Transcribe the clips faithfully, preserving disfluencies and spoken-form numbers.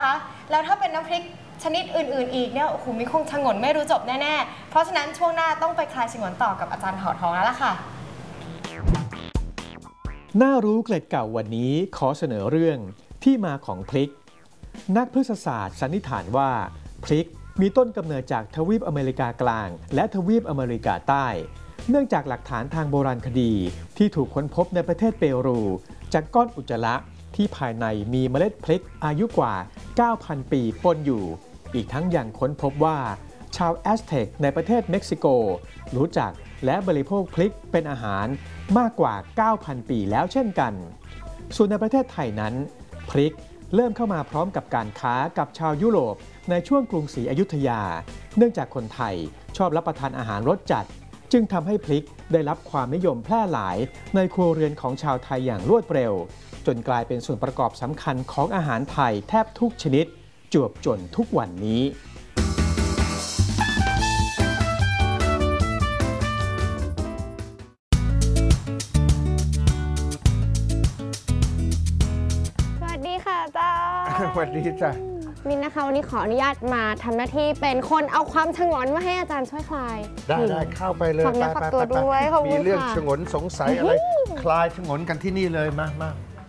คะแล้วถ้าเป็นน้ำพริกชนิดอื่นๆอีกเนี่ยโอ้โหมีคงชงนไม่รู้จบแน่ๆเพราะฉะนั้นช่วงหน้าต้องไปคลายฉงนต่อกับอาจารย์เถาทองแล้วล่ะค่ะน่ารู้เกล็ดเก่าวันนี้ขอเสนอเรื่องที่มาของพริกนักพฤกษศาสตร์สันนิษฐานว่าพริกมีต้นกำเนิดจากทวีปอเมริกากลางและทวีปอเมริกาใต้เนื่องจากหลักฐานทางโบราณคดีที่ถูกค้นพบในประเทศเปรูจากก้อนอุจจาระที่ภายในมีเมล็ดพริกอายุกว่า เก้าพัน ปีปนอยู่อีกทั้งยังค้นพบว่าชาวแอสเท็กในประเทศเม็กซิโกรู้จักและบริโภคพริกเป็นอาหารมากกว่า เก้าพัน ปีแล้วเช่นกันส่วนในประเทศไทยนั้นพริกเริ่มเข้ามาพร้อมกับการค้ากับชาวยุโรปในช่วงกรุงศรีอยุธยาเนื่องจากคนไทยชอบรับประทานอาหารรสจัดจึงทำให้พริกได้รับความนิยมแพร่หลายในครัวเรือนของชาวไทยอย่างรวดเร็วจนกลายเป็นส่วนประกอบสำคัญของอาหารไทยแทบทุกชนิดจวบจนทุกวันนี้สวัสดีค่ะอาจารย์สวัสดีจ้ะมินนะคะวันนี้ขออนุญาตมาทำหน้าที่เป็นคนเอาความฉงนมาให้อาจารย์ช่วยคลายได้ได้เข้าไปเลยฝากเนื้อฝากตัวด้วยขอบคุณค่ะมีเรื่องฉงนสงสัยอะไรคลายฉงนกันที่นี่เลยมามา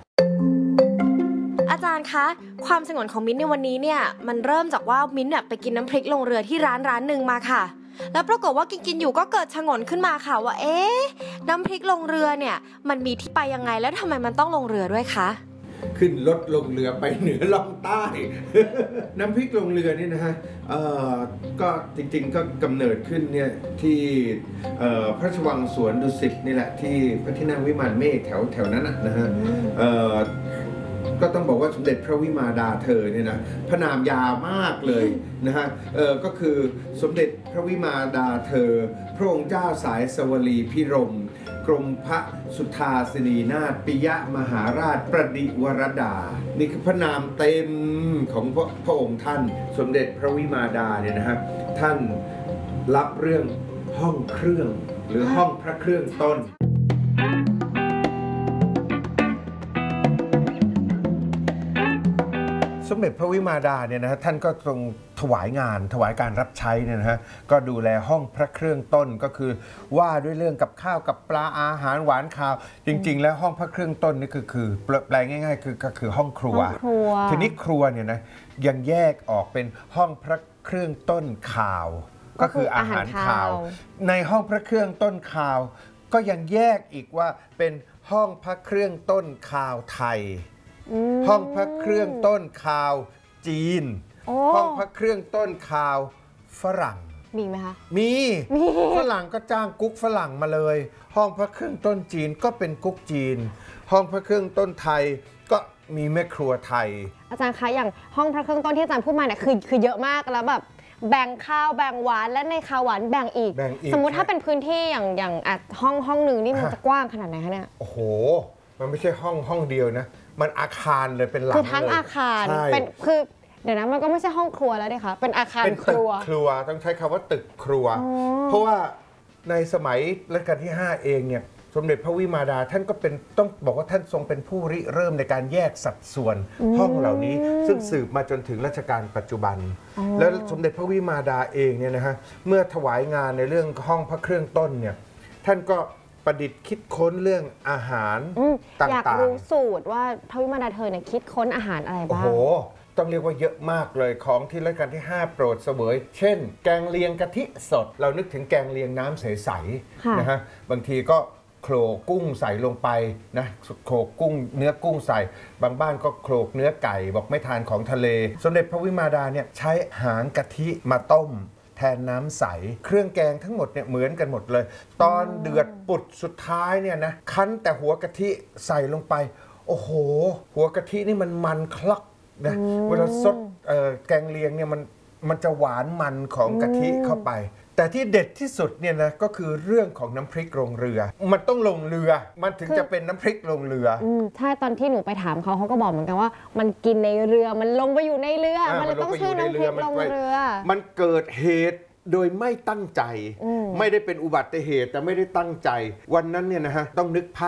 อาจารย์คะความฉงนของมิ้นในวันนี้เนี่ยมันเริ่มจากว่ามิ้นเนี่ยไปกินน้ำพริกลงเรือที่ร้านร้านหนึ่งมาค่ะแล้วปรากฏว่ากินกินอยู่ก็เกิดฉงนขึ้นมาค่ะว่าเอ๊ะน้ำพริกลงเรือเนี่ยมันมีที่ไปยังไงแล้วทำไมมันต้องลงเรือด้วยคะขึ้นรถลงเรือไปเหนือล่องใต้ น้ำพริกลงเรือนี่นะฮะเอ่อก็จริงๆก็กำเนิดขึ้นเนี่ยที่เอ่อพระราชวังสวนดุสิตนี่แหละที่พระที่นั่งวิมานเมฆแถวแถวนั้นนะฮะเอ่อก็ต้องบอกว่าสมเด็จพระวิมาดาเธอเนี่ยนะพระนามยาวมากเลยนะฮะเออก็คือสมเด็จพระวิมาดาเธอพระองค์เจ้าสายสวลีพิรมกรมพระสุทาสินีนาถปิยมหาราชประดิวรดานี่คือพระนามเต็มของพระพระองค์ท่านสมเด็จพระวิมาดาเนี่ยนะครับท่านรับเรื่องห้องเครื่องหรือห้องพระเครื่องต้นสมเด็จพระวิมาดาเนี่ยนะฮะท่านก็ทรงถวายงานถวายการรับใช้เนี่ยนะฮะก็ดูแลห้องพระเครื่องต้นก็คือว่าด้วยเรื่องกับข้าวกับปลาอาหารหวานข้าวจริงๆแล้วห้องพระเครื่องต้นนี่คือคือแปลง่ายๆคือก็คือห้องครัวทีนี้ครัวเนี่ยนะยังแยกออกเป็นห้องพระเครื่องต้นข้าวก็คืออาหารข้าวในห้องพระเครื่องต้นข้าวก็ยังแยกอีกว่าเป็นห้องพระเครื่องต้นข้าวไทยห้องพระเครื่องต้นคาวจีนห้องพระเครื่องต้นคาวฝรั่งมีไหมคะมีฝรั่งก็จ้างกุ๊กฝรั่งมาเลยห้องพระเครื่องต้นจีนก็เป็นกุ๊กจีนห้องพระเครื่องต้นไทยก็มีแม่ครัวไทยอาจารย์คะอย่างห้องพระเครื่องต้นที่อาจารย์พูดมาเนี่ยคือคือเยอะมากแล้วแบบแบ่งข้าวแบ่งหวานและในข้าวหวานแบ่งอีกสมมุติถ้าเป็นพื้นที่อย่างอย่างห้องห้องหนึ่งนี่มันจะกว้างขนาดไหนคะเนี่ยโอ้โหมันไม่ใช่ห้องห้องเดียวนะมันอาคารเลยเป็นหลังคือทั้งอาคารเป็นคือเดี๋ยวนะมันก็ไม่ใช่ห้องครัวแล้วดิคะเป็นอาคารครัวครัวต้องใช้คำว่าตึกครัวเพราะว่าในสมัยรัชกาลที่ห้าเองเนี่ยสมเด็จพระวิมาดาท่านก็เป็นต้องบอกว่าท่านทรงเป็นผู้ริเริ่มในการแยกสัดส่วนห้องเหล่านี้ซึ่งสืบมาจนถึงรัชกาลปัจจุบันแล้วสมเด็จพระวิมาดาเองเนี่ยนะฮะเมื่อถวายงานในเรื่องห้องพระเครื่องต้นเนี่ยท่านก็ประดิษฐ์คิดค้นเรื่องอาหารต่างๆอยากรู้สูตรว่าพระวิมาดาเธอเนี่ยคิดค้นอาหารอะไรบ้างโอ้โหต้องเรียกว่าเยอะมากเลยของที่รัชกาลที่ห้าโปรดเสวยเช่นแกงเลียงกะทิสดเรานึกถึงแกงเลียงน้ำใสๆนะฮะบางทีก็โขลกกุ้งใส่ลงไปนะโขลกกุ้งเนื้อกุ้งใส่บางบ้านก็โขลกเนื้อไก่บอกไม่ทานของทะเลสมเด็จพระวิมาดาเนี่ยใช้หางกะทิมาต้มแทนน้ำใสเครื่องแกงทั้งหมดเนี่ยเหมือนกันหมดเลยตอนเดือดปุดสุดท้ายเนี่ยนะคั้นแต่หัวกะทิใส่ลงไปโอ้โหหัวกะทินี่มันมันคลักนะเวลาซดแกงเลียงเนี่ยมันมันจะหวานมันของกะทิเข้าไปแต่ที่เด็ดที่สุดเนี่ยนะก็คือเรื่องของน้ำพริกลงเรือมันต้องลงเรือมันถึงจะเป็นน้ำพริกลงเรือใช่ตอนที่หนูไปถามเขาเขาก็บอกเหมือนกันว่ามันกินในเรือมันลงไปอยู่ในเรือมันเลยต้องชื่อน้ำพริกลงเรือมันเกิดเหตุโดยไม่ตั้งใจไม่ได้เป็นอุบัติเหตุแต่ไม่ได้ตั้งใจวันนั้นเนี่ยนะฮะต้องนึกภาพ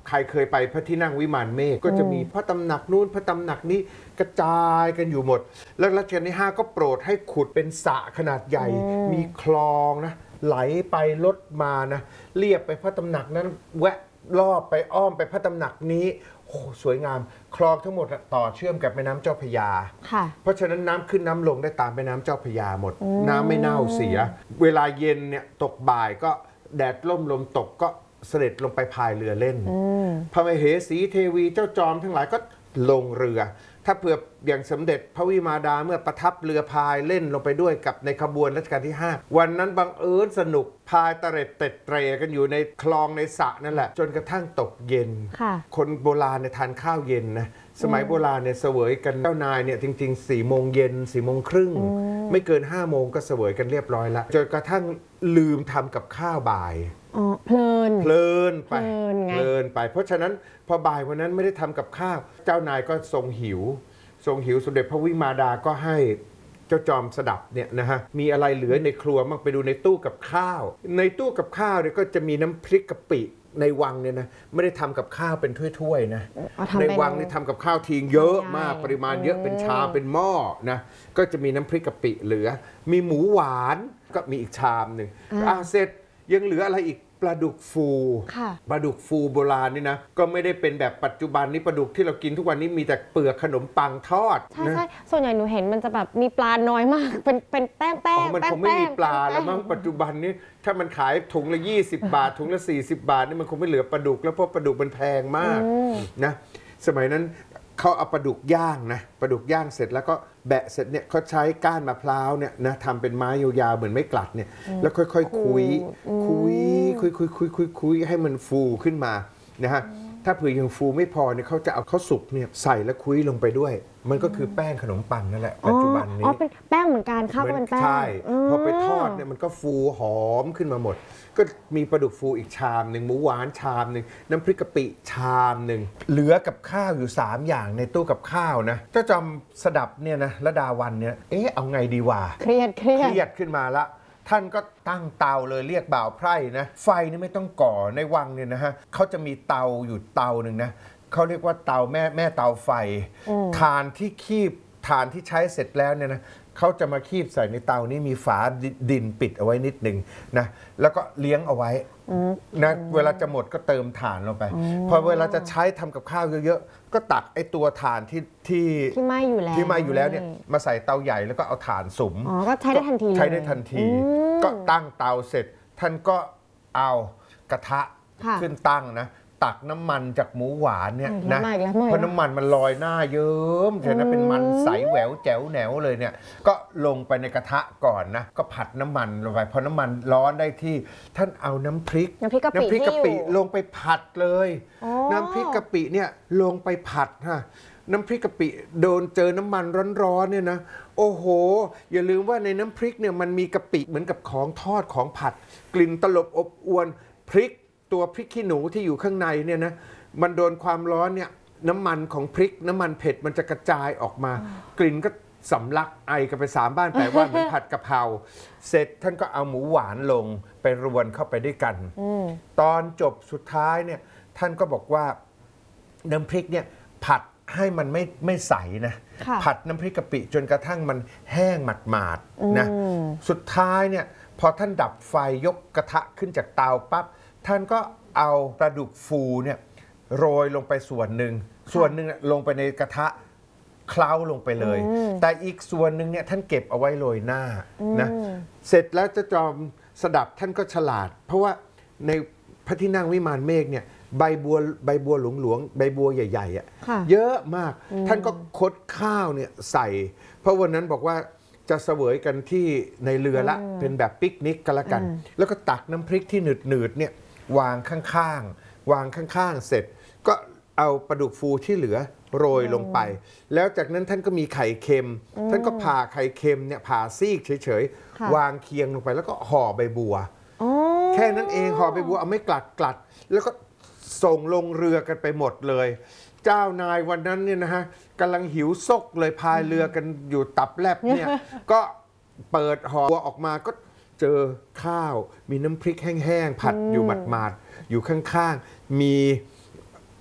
ใครเคยไปพระที่นั่งวิมานเมฆก็จะมีพระตำหนักนู้นพระตำหนักนี้กระจายกันอยู่หมดแล้วรัชกาลที่ห้าก็โปรดให้ขุดเป็นสระขนาดใหญ่มีคลองนะไหลไปลดมานะเลียบไปพระตำหนักนั้นแวะรอบไปอ้อมไปพระตำหนักนี้โอ้สวยงามคลองทั้งหมดต่อเชื่อมกับแม่น้ำเจ้าพระยาเพราะฉะนั้นน้ำขึ้นน้ำลงได้ตามแม่น้ำเจ้าพระยาหมดน้ำไม่เน่าเสียเวลาเย็นเนี่ยตกบ่ายก็แดดล่มลมตกก็เสด็จลงไปพายเรือเล่นพระมเหสีเทวีเจ้าจอมทั้งหลายก็ลงเรือถ้าเผื่ออย่างสมเด็จพระวิมาดาเมื่อประทับเรือพายเล่นลงไปด้วยกับในขบวนรัชกาลที่ห้าวันนั้นบังเอิญสนุกพายตะเร็ดเต็ดเตรกันอยู่ในคลองในสระนั่นแหละจนกระทั่งตกเย็นคนโบราณเนี่ยทานข้าวเย็นนะสมัยโบราณเนี่ยเสวยกันเจ้านายเนี่ยจริงๆสี่โมงเย็นสี่โมงครึ่งไม่เกินห้าโมงก็เสวยกันเรียบร้อยแล้วจนกระทั่งลืมทำกับข้าวบ่ายเพลินเพลินไปเพลินไปเพราะฉะนั้นพอบ่ายวันนั้นไม่ได้ทำกับข้าวเจ้านายก็ทรงหิวทรงหิวสมเด็จพระวิมาดาก็ให้เจ้าจอมสดับเนี่ยนะฮะมีอะไรเหลือในครัวมั่งไปดูในตู้กับข้าวในตู้กับข้าวเนี่ยก็จะมีน้ำพริกกะปิในวังเนี่ยนะไม่ได้ทำกับข้าวเป็นถ้วยๆนะในวังนี่ทำกับข้าวทิ้งเยอะมากปริมาณเยอะเป็นชามเป็นหม้อนะก็จะมีน้ำพริกกะปิเหลือมีหมูหวานก็มีอีกชามหนึ่งอ่ะเสร็จยังเหลืออะไรอีกปลาดุกฟูปลาดุกฟูโบราณนี่นะก็ไม่ได้เป็นแบบปัจจุบันนี้ปลาดุกที่เรากินทุกวันนี้มีแต่เปลือกขนมปังทอดใช่ใช่ส่วนใหญ่หนูเห็นมันจะแบบมีปลาน้อยมากเป็นเป็นแป้งแป้งมันคงไม่มีปลาแล้วมั้งปัจจุบันนี้ถ้ามันขายถุงละยี่สิบบาทถุงละสี่สิบบาทนี่มันคงไม่เหลือปลาดุกแล้วเพราะปลาดุกมันแพงมากนะสมัยนั้นเขาเอาปลาดุกย่างนะปลาดุกย่างเสร็จแล้วก็แบะเสร็จเนี่ยเขาใช้ก้านมะพร้าวเนี่ยนะทำเป็นไม้ยาวๆเหมือนไม้กลัดเนี่ยแล้วค่อยๆคุยคุยคุยคุยคุยคุยคุยให้มันฟูขึ้นมานะฮะถ้าเผื่อยังฟูไม่พอเนี่ยเขาจะเอาข้าวสุกเนี่ยใส่แล้วคุยลงไปด้วยมันก็คือแป้งขนมปังนั่นแหละปัจจุบันนี้อ๋อเป็นแป้งเหมือนกันข้าวก็เป็นแป้งใช่พอไปทอดเนี่ยมันก็ฟูหอมขึ้นมาหมดก็มีปลาดุกฟูอีกชามหนึ่งหมูหวานชามหนึ่งน้ำพริกกะปิชามหนึ่งเหลือกับข้าวอยู่สามอย่างในตู้กับข้าวนะเจ้าจอมสดับเนี่ยนะระดาวันเนี่ยเอ๊ะเอาไงดีวะเครียดเครียดเครียดขึ้นมาละท่านก็ตั้งเตาเลยเรียกบ่าวไพร่นะไฟนี่ไม่ต้องก่อในวังเนี่ยนะฮะเขาจะมีเตาอยู่เตาหนึ่งนะเขาเรียกว่าเตาแม่แม่เตาไฟถ่านที่คีบถ่านที่ใช้เสร็จแล้วเนี่ยนะเขาจะมาคีบใส่ในเตานี้มีฝาดินปิดเอาไว้นิดหนึ่งนะแล้วก็เลี้ยงเอาไว้นะเวลาจะหมดก็เติมถ่านลงไปพอเวลาจะใช้ทำกับข้าวเยอะๆก็ตักไอ้ตัวถ่านที่ที่ที่ไหม้อยู่แล้วที่ไหม้อยู่แล้วเนี่ยมาใส่เตาใหญ่แล้วก็เอาถ่านสุมอ๋อก็ใช้ได้ทันทีใช้ได้ทันทีก็ตั้งเตาเสร็จท่านก็เอากระทะขึ้นตั้งนะตักน้ำมันจากหมูหวานเนี่ยนะเพราะน้ำมันมันลอยหน้าเยิ้มเห็นนะเป็นมันใสแหววแจ๋วแหนวเลยเนี่ยก็ลงไปในกระทะก่อนนะก็ผัดน้ำมันลงไปพอน้ำมันร้อนได้ที่ท่านเอาน้ำพริกน้ำพริกกะปิน้ำพริกกะปิลงไปผัดเลยน้ำพริกกะปิเนี่ยลงไปผัดฮะน้ำพริกกะปิโดนเจอน้ำมันร้อนๆเนี่ยนะโอ้โหอย่าลืมว่าในน้ำพริกเนี่ยมันมีกะปิเหมือนกับของทอดของผัดกลิ่นตลบอบอวนพริกตัวพริกขี้หนูที่อยู่ข้างในเนี่ยนะมันโดนความร้อนเนี่ยน้ำมันของพริกน้ำมันเผ็ดมันจะกระจายออกมากลิ่นก็สำลักไอกันไปสามบ้านแปลว่าเหมือนผัดกะเพราเสร็จท่านก็เอาหมูหวานลงไปรวนเข้าไปด้วยกันตอนจบสุดท้ายเนี่ยท่านก็บอกว่าน้ำพริกเนี่ยผัดให้มันไม่ไม่ใสนะผัดน้ำพริกกะปิจนกระทั่งมันแห้งหมาดๆนะสุดท้ายเนี่ยพอท่านดับไฟยกกระทะขึ้นจากเตาปั๊บท่านก็เอาปลาดุกฟูเนี่ยโรยลงไปส่วนหนึ่งส่วนหนึ่งลงไปในกระทะเคล้าลงไปเลยแต่อีกส่วนหนึ่งเนี่ยท่านเก็บเอาไว้โรยหน้านะเสร็จแล้วเจ้าจอมสดับท่านก็ฉลาดเพราะว่าในพระที่นั่งวิมานเมฆเนี่ยใบบัวใบบัวหลวงๆใบบัวใหญ่ๆอ่ะเยอะมากท่านก็คดข้าวเนี่ยใส่เพราะวันนั้นบอกว่าจะเสวยกันที่ในเรือละเป็นแบบปิกนิกกันละกันแล้วก็ตักน้ำพริกที่หนืดๆเนี่ยวางข้างๆวางข้างๆเสร็จก็เอาปลาดุกฟูที่เหลือโรยลงไปแล้วจากนั้นท่านก็มีไข่เค็มท่านก็ผ่าไข่เค็มเนี่ยผ่าซีกเฉยๆวางเคียงลงไปแล้วก็ห่อใบบัวแค่นั้นเองห่อใบบัวเอาไม่กลัดกลัดแล้วก็ส่งลงเรือกันไปหมดเลยเจ้านายวันนั้นเนี่ยนะฮะกำลังหิวซกเลยพายเรือกันอยู่ตับแลบเนี่ยก็เปิดห่อออกมาก็เจอข้าวมีน้ำพริกแห้งๆผัดอยู่หมาดๆอยู่ข้างๆมี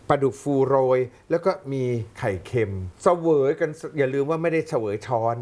ปลาดุกฟูโรยแล้วก็มีไข่เค็มเสวยกันอย่าลืมว่าไม่ได้เสวยช้อน